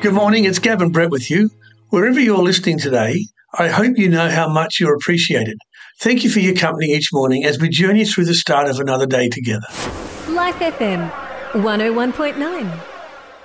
Good morning, it's Gavin Brett with you. Wherever you're listening today, I hope you know how much you're appreciated. Thank you for your company each morning as we journey through the start of another day together. Life FM 101.9